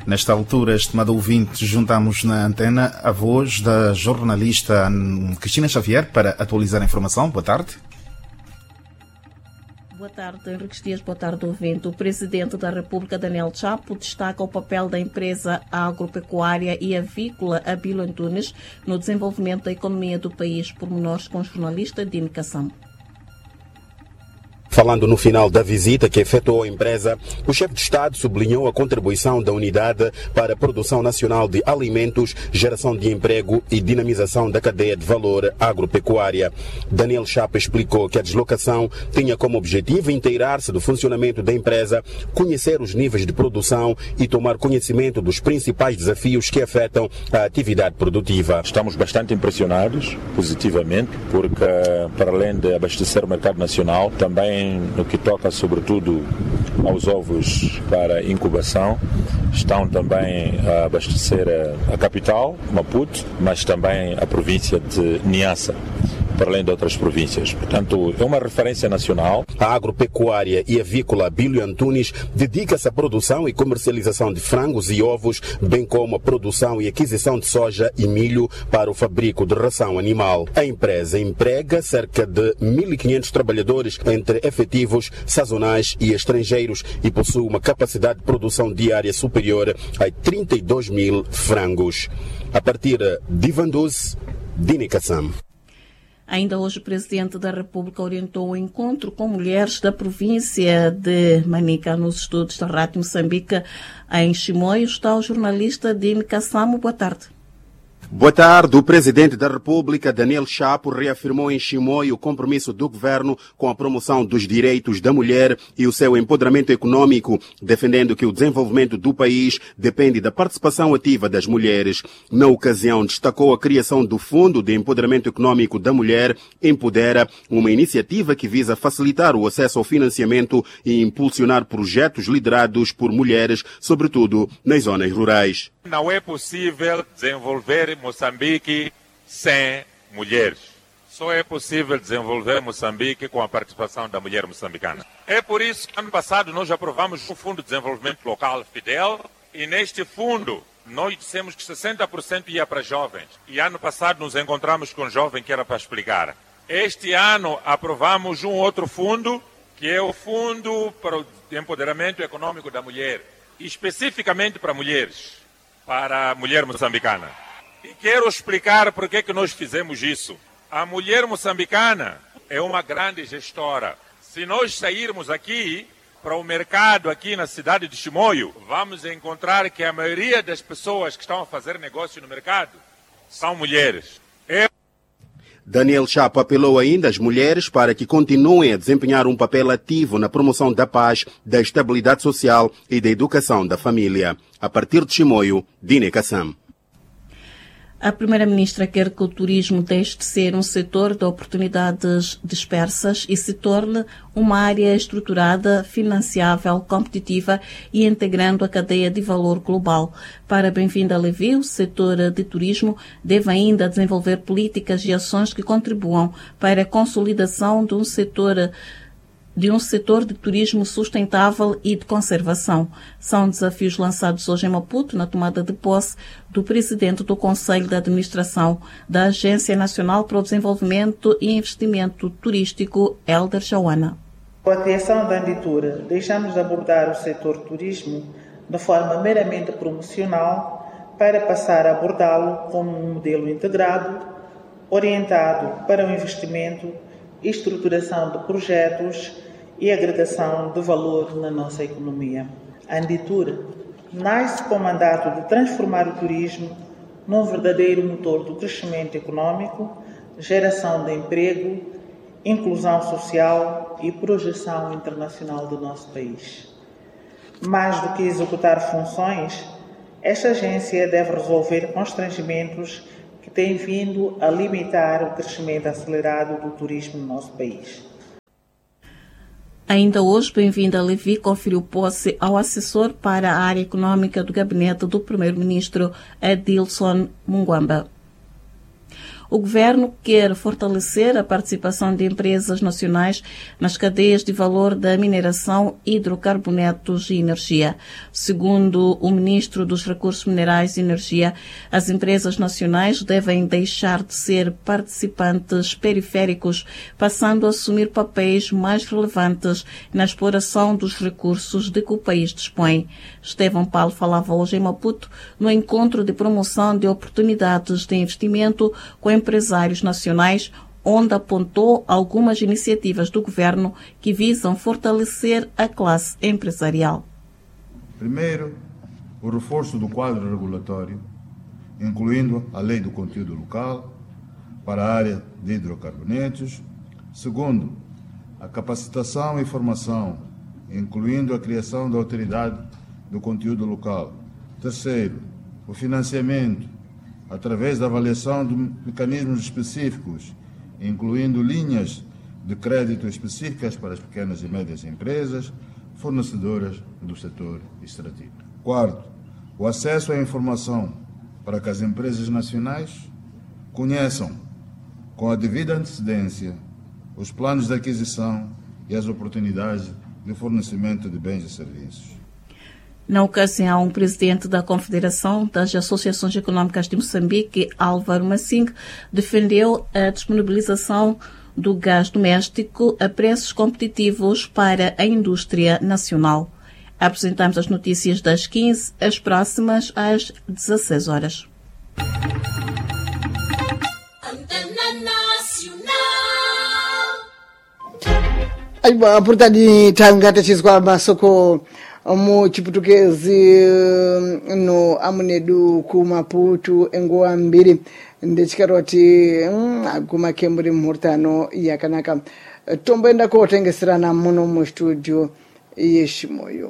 Nesta altura, estimado ouvinte, juntamos na antena a voz da jornalista Cristina Xavier para atualizar a informação. Boa tarde. Boa tarde, Henrique Dias. Boa tarde, ouvinte. O Presidente da República, Daniel Chapo, destaca o papel da empresa agropecuária e avícola Abílio Antunes no desenvolvimento da economia do país. Pormenores com o jornalista Dini Kassam. Falando no final da visita que efetuou a empresa, o chefe de Estado sublinhou a contribuição da unidade para a produção nacional de alimentos, geração de emprego e dinamização da cadeia de valor agropecuária. Daniel Chapo explicou que a deslocação tinha como objetivo inteirar-se do funcionamento da empresa, conhecer os níveis de produção e tomar conhecimento dos principais desafios que afetam a atividade produtiva. Estamos bastante impressionados positivamente, porque para além de abastecer o mercado nacional, também no que toca sobretudo aos ovos para incubação, estão também a abastecer a capital, Maputo, mas também a província de Niassa, para além de outras províncias. Portanto, é uma referência nacional. A agropecuária e avícola Abílio Antunes dedica-se à produção e comercialização de frangos e ovos, bem como a produção e aquisição de soja e milho para o fabrico de ração animal. A empresa emprega cerca de 1.500 trabalhadores, entre efetivos, sazonais e estrangeiros, e possui uma capacidade de produção diária superior a 32 mil frangos. A partir de Vanduz, Dini Kassam. Ainda hoje, o Presidente da República orientou o encontro com mulheres da província de Manica. Nos estudos da Rádio Moçambique, em Chimoio, está o jornalista Dini Kassam. Boa tarde. Boa tarde. O Presidente da República, Daniel Chapo, reafirmou em Chimoio o compromisso do governo com a promoção dos direitos da mulher e o seu empoderamento econômico, defendendo que o desenvolvimento do país depende da participação ativa das mulheres. Na ocasião, destacou a criação do Fundo de Empoderamento Econômico da Mulher, Empodera, uma iniciativa que visa facilitar o acesso ao financiamento e impulsionar projetos liderados por mulheres, sobretudo nas zonas rurais. Não é possível desenvolver Moçambique sem mulheres. Só é possível desenvolver Moçambique com a participação da mulher moçambicana. É por isso que ano passado nós aprovamos o Fundo de Desenvolvimento Local Fidel, e neste fundo nós dissemos que 60% ia para jovens. E ano passado nos encontramos com um jovem que era para explicar. Este ano aprovamos um outro fundo, que é o Fundo para o Empoderamento Econômico da Mulher, especificamente para mulheres. Para a mulher moçambicana. E quero explicar por que nós fizemos isso. A mulher moçambicana é uma grande gestora. Se nós sairmos aqui para o mercado aqui na cidade de Chimoio, vamos encontrar que a maioria das pessoas que estão a fazer negócio no mercado são mulheres. Daniel Chapo apelou ainda às mulheres para que continuem a desempenhar um papel ativo na promoção da paz, da estabilidade social e da educação da família. A partir de Chimoio, Dini Kassam. A Primeira-Ministra quer que o turismo deixe de ser um setor de oportunidades dispersas e se torne uma área estruturada, financiável, competitiva e integrando a cadeia de valor global. Para Bem-vinda Levi, o setor de turismo deve ainda desenvolver políticas e ações que contribuam para a consolidação de um setor de turismo sustentável e de conservação. São desafios lançados hoje em Maputo, na tomada de posse do Presidente do Conselho de Administração da Agência Nacional para o Desenvolvimento e Investimento Turístico, Helder Joana. Com a criação da Anditura, deixamos de abordar o setor turismo de forma meramente promocional para passar a abordá-lo como um modelo integrado, orientado para o investimento, estruturação de projetos e agregação de valor na nossa economia. A Anditura nasce com o mandato de transformar o turismo num verdadeiro motor do crescimento econômico, geração de emprego, inclusão social e projeção internacional do nosso país. Mais do que executar funções, esta agência deve resolver constrangimentos que têm vindo a limitar o crescimento acelerado do turismo no nosso país. Ainda hoje, Bem-vinda Levi conferiu posse ao assessor para a área econômica do gabinete do Primeiro-Ministro, Adilson Mungwamba. O governo quer fortalecer a participação de empresas nacionais nas cadeias de valor da mineração, hidrocarbonetos e energia. Segundo o ministro dos Recursos Minerais e Energia, as empresas nacionais devem deixar de ser participantes periféricos, passando a assumir papéis mais relevantes na exploração dos recursos de que o país dispõe. Estevão Paulo falava hoje em Maputo no encontro de promoção de oportunidades de investimento com empresários nacionais, onde apontou algumas iniciativas do governo que visam fortalecer a classe empresarial. Primeiro, o reforço do quadro regulatório, incluindo a lei do conteúdo local para a área de hidrocarbonetos. Segundo, a capacitação e formação, incluindo a criação da autoridade do conteúdo local. Terceiro, o financiamento, através da avaliação de mecanismos específicos, incluindo linhas de crédito específicas para as pequenas e médias empresas, fornecedoras do setor extrativo. Quarto, o acesso à informação para que as empresas nacionais conheçam, com a devida antecedência, os planos de aquisição e as oportunidades de fornecimento de bens e serviços. Na ocasião, o presidente da Confederação das Associações Econômicas de Moçambique, Álvaro Massing, defendeu a disponibilização do gás doméstico a preços competitivos para a indústria nacional. Apresentamos as notícias das 15, as próximas às 16 horas. Aiba, portanto, tangata chizwa masoko mu chiputukezi no amunedu ku Maputo engoa mbiri ndechikaroti aguma kemburi mhurtano yakanaka tomboenda kotengeserana muno mu studio yeshimoyo.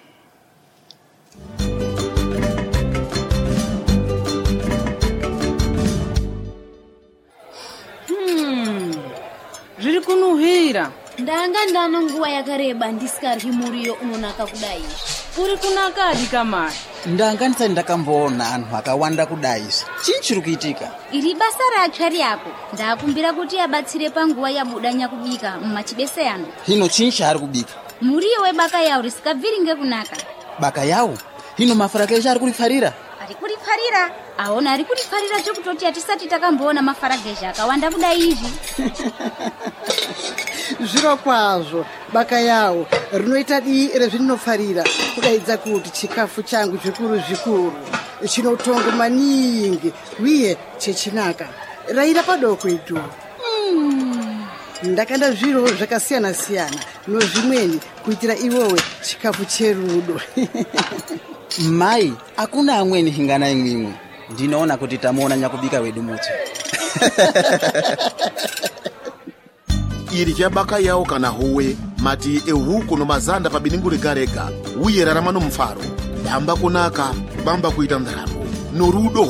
Zviri kunuhira ndanga nguva yakareba ndisikaryi muriyo unonaka kudai. Uri kunakadi kamari? Ndanga ndisati ndakamboona anhu akawanda kudai. Chii chiri kuitika? Iri basa ratsvari yako ndakumbira kuti abatsire panguva yabudanya kubika mumachibeseyano. Hino chii chaari kubika? Muriyo webaka yawo risikabviri ngekunaka. Baka yawo? Hino mafara kesha ari kurifarira? Ari kurifarira? Aona ari kurifarira chokutoti atisati takamboona mafaragesha akawanda kudai izvi. Zviro kwazvo baka yawo rinoita dii rezvinofarira kudaidza kuti chikafu changu zvikuru chinotongo maningi uye chechinaka raira padoko itu. Ndakanda zviro zvakasiyana siyana nozvimweni kuitira iwowe chikafu cherudo. Mai, akuna amweni hingana imwimwe. Ndinoona kuti tamuona nyakubika wedu muti. Iri chabaka yawo kana howe mati ehuku no mazanda pa biningu regarega uye rarama no mfaro damba kunaka bamba kuita ndaramo norudo